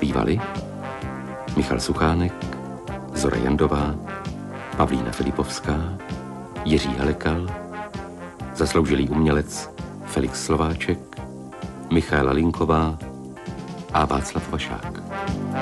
Zpívali Michal Suchánek, Zora Jandová, Pavlína Filipovská, Jiří Helekal, zasloužilý umělec Felix Slováček, Michaela Linková a Václav Vašák.